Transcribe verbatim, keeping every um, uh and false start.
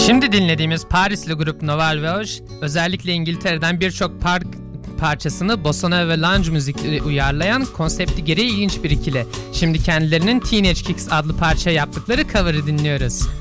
Şimdi dinlediğimiz Parisli grup Nouvelle Vague, özellikle İngiltere'den birçok park parçasını bossa nova ve lounge müzik uyarlayan konsepti gereği ilginç bir ikili. Şimdi kendilerinin Teenage Kicks adlı parça yaptıkları cover'ı dinliyoruz.